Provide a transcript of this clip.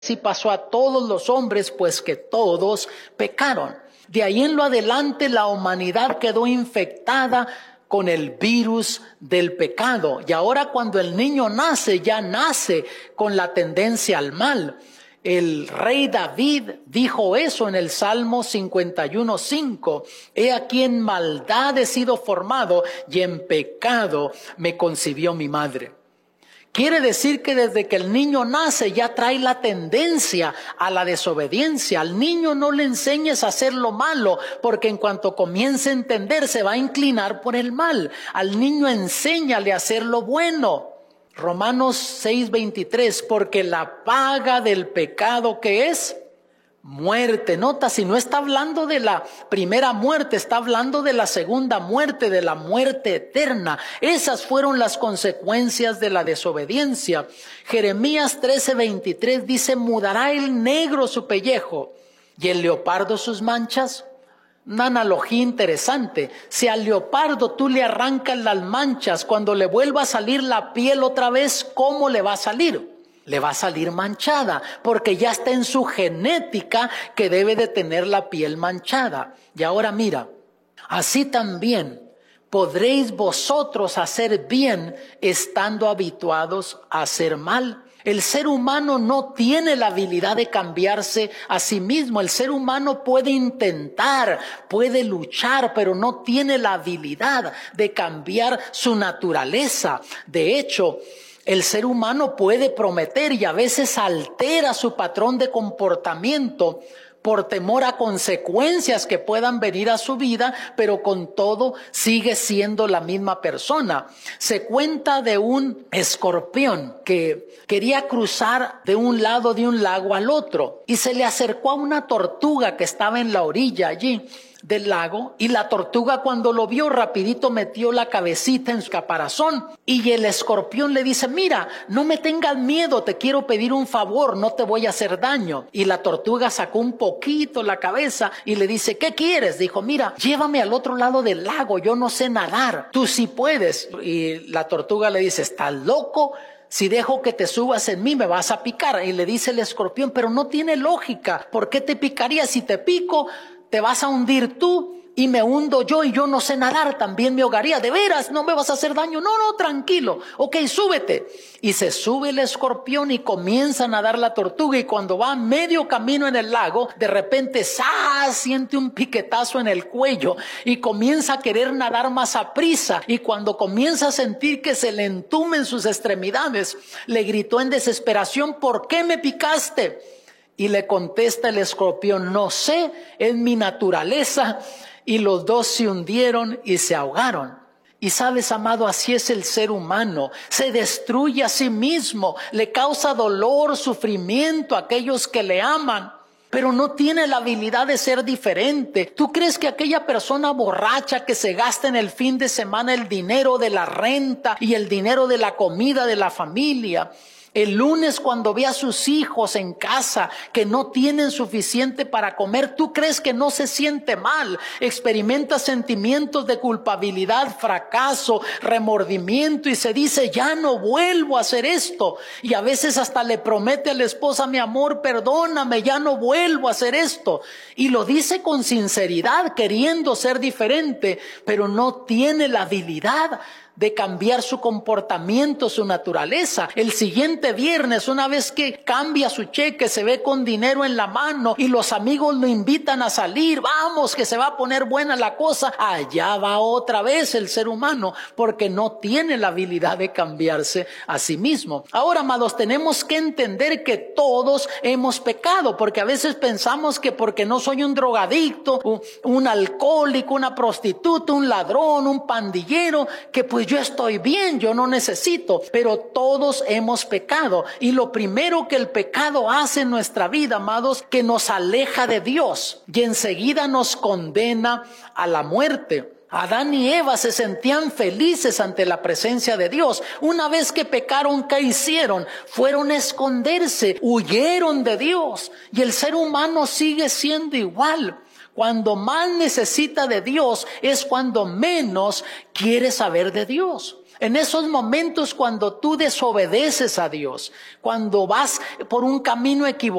Así pasó a todos los hombres, pues que todos pecaron. De ahí en lo adelante la humanidad quedó infectada con el virus del pecado. Y ahora cuando el niño nace, ya nace con la tendencia al mal. El rey David dijo eso en el Salmo 51:5. He aquí en maldad he sido formado y en pecado me concibió mi madre. Quiere decir que desde que el niño nace ya trae la tendencia a la desobediencia. Al niño no le enseñes a hacer lo malo, porque en cuanto comience a entender se va a inclinar por el mal. Al niño enséñale a hacer lo bueno. Romanos 6:23, porque la paga del pecado, ¿qué es? Muerte. Nota, si no está hablando de la primera muerte, está hablando de la segunda muerte, de la muerte eterna. Esas fueron las consecuencias de la desobediencia. Jeremías 13:23 dice, mudará el negro su pellejo y el leopardo sus manchas. Una analogía interesante. Si al leopardo tú le arrancas las manchas, cuando le vuelva a salir la piel otra vez, ¿cómo le va a salir? Le va a salir manchada, porque ya está en su genética que debe de tener la piel manchada. Y ahora mira, así también podréis vosotros hacer bien estando habituados a hacer mal. El ser humano no tiene la habilidad de cambiarse a sí mismo. El ser humano puede intentar, puede luchar, pero no tiene la habilidad de cambiar su naturaleza. De hecho, el ser humano puede prometer y a veces altera su patrón de comportamiento por temor a consecuencias que puedan venir a su vida, pero con todo sigue siendo la misma persona. Se cuenta de un escorpión que quería cruzar de un lado de un lago al otro y se le acercó a una tortuga que estaba en la orilla allí del lago, y la tortuga cuando lo vio rapidito metió la cabecita en su caparazón y el escorpión le dice, mira, no me tengas miedo, te quiero pedir un favor, no te voy a hacer daño. Y la tortuga sacó un poquito la cabeza y le dice, ¿qué quieres? Dijo, mira, llévame al otro lado del lago, yo no sé nadar, tú sí puedes. Y la tortuga le dice, ¿estás loco? Si dejo que te subas en mí, me vas a picar. Y le dice el escorpión, pero no tiene lógica. ¿Por qué te picaría? Si te pico, te vas a hundir tú y me hundo yo y yo no sé nadar, también me ahogaría. ¿De veras? ¿No me vas a hacer daño? No, tranquilo. Ok, súbete. Y se sube el escorpión y comienza a nadar la tortuga, y cuando va a medio camino en el lago, de repente ¡zas!, siente un piquetazo en el cuello y comienza a querer nadar más aprisa, y cuando comienza a sentir que se le entumen sus extremidades, le gritó en desesperación, ¿por qué me picaste? Y le contesta el escorpión, no sé, es mi naturaleza. Y los dos se hundieron y se ahogaron. Y sabes, amado, así es el ser humano. Se destruye a sí mismo, le causa dolor, sufrimiento a aquellos que le aman, pero no tiene la habilidad de ser diferente. ¿Tú crees que aquella persona borracha que se gasta en el fin de semana el dinero de la renta y el dinero de la comida de la familia, el lunes cuando ve a sus hijos en casa que no tienen suficiente para comer, tú crees que no se siente mal? Experimenta sentimientos de culpabilidad, fracaso, remordimiento y se dice, ya no vuelvo a hacer esto. Y a veces hasta le promete a la esposa, mi amor, perdóname, ya no vuelvo a hacer esto. Y lo dice con sinceridad, queriendo ser diferente, pero no tiene la habilidad de cambiar su comportamiento, su naturaleza. El siguiente viernes, una vez que cambia su cheque, se ve con dinero en la mano y los amigos lo invitan a salir, vamos que se va a poner buena la cosa, allá va otra vez el ser humano, porque no tiene la habilidad de cambiarse a sí mismo. Ahora, amados, tenemos que entender que todos hemos pecado, porque a veces pensamos que porque no soy un drogadicto, un alcohólico, una prostituta, un ladrón, un pandillero, que pues yo estoy bien, yo no necesito. Pero todos hemos pecado, y lo primero que el pecado hace en nuestra vida, amados, que nos aleja de Dios y enseguida nos condena a la muerte. Adán y Eva se sentían felices ante la presencia de Dios. Una vez que pecaron, ¿qué hicieron? Fueron a esconderse, huyeron de Dios, y el ser humano sigue siendo igual. Cuando más necesita de Dios es cuando menos quiere saber de Dios. En esos momentos cuando tú desobedeces a Dios, cuando vas por un camino equivocado,